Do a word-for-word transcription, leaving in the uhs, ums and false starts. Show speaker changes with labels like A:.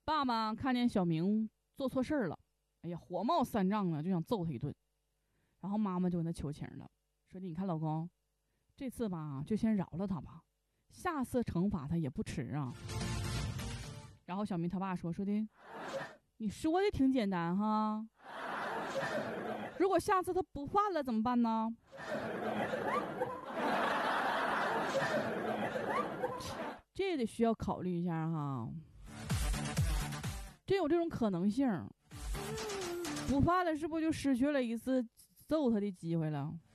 A: 爸爸看见小明做错事儿了，哎呀，火冒三丈了，就想揍他一顿。然后妈妈就跟他求情了，说：“你看老公，这次吧就先饶了他吧，下次惩罚他也不迟啊。”然后小明他爸说：“说的，你说的挺简单哈，如果下次他不犯了怎么办呢？”这得需要考虑一下哈，真有这种可能性，不犯了是不是就失去了一次揍他的机会了？